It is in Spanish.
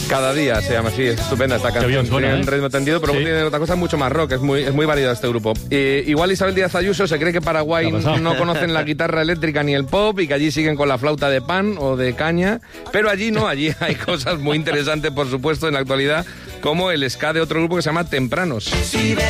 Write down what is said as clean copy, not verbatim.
Cada día se llama así, es estupenda esta canción. Suena, tiene un ritmo tendido, pero tiene otra cosa mucho más rock, es muy variado este grupo. Igual Isabel Díaz Ayuso se cree que Paraguay no conocen la guitarra eléctrica ni el pop y que allí siguen con la flauta de pan o de caña, pero allí no, allí hay cosas muy interesantes, por supuesto, en la actualidad, como el ska de otro grupo que se llama Tempranos.